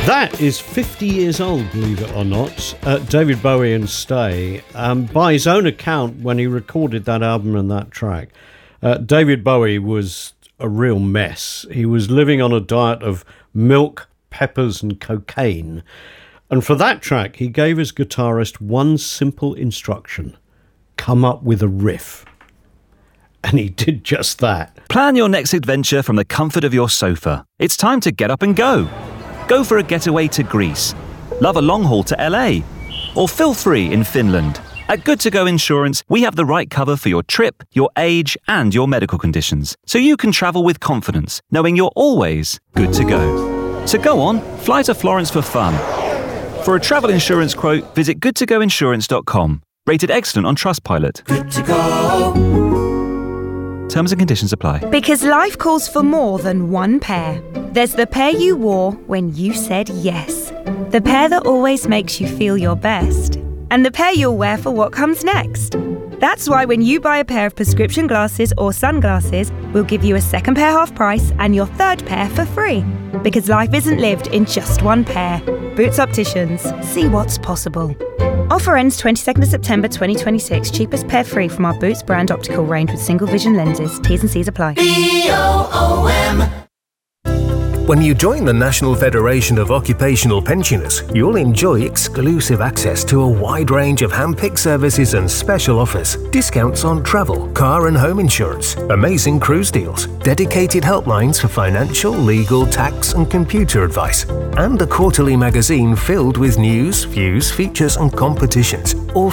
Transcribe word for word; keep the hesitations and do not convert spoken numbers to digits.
That is fifty years old, believe it or not. Uh, David Bowie and Stay. Um, by his own account, when he recorded that album and that track, uh, David Bowie was a real mess. He was living on a diet of milk, peppers and cocaine. And for that track, he gave his guitarist one simple instruction: come up with a riff. And he did just that. Plan your next adventure from the comfort of your sofa. It's time to get up and go. Go for a getaway to Greece, love a long haul to L A, or feel free in Finland. At Good To Go Insurance, we have the right cover for your trip, your age, and your medical conditions, so you can travel with confidence, knowing you're always good to go. So go on, fly to Florence for fun. For a travel insurance quote, visit good to go insurance dot com. Rated excellent on Trustpilot. Good to go. Terms and conditions apply. Because life calls for more than one pair. There's the pair you wore when you said yes. The pair that always makes you feel your best. And the pair you'll wear for what comes next. That's why when you buy a pair of prescription glasses or sunglasses, we'll give you a second pair half price and your third pair for free. Because life isn't lived in just one pair. Boots Opticians. See what's possible. Offer ends twenty-second of September twenty twenty-six. Cheapest pair free from our Boots brand optical range with single vision lenses. T's and C's apply. B O O M. When you join the National Federation of Occupational Pensioners, you'll enjoy exclusive access to a wide range of hand-picked services and special offers, discounts on travel, car and home insurance, amazing cruise deals, dedicated helplines for financial, legal, tax and computer advice, and a quarterly magazine filled with news, views, features and competitions, all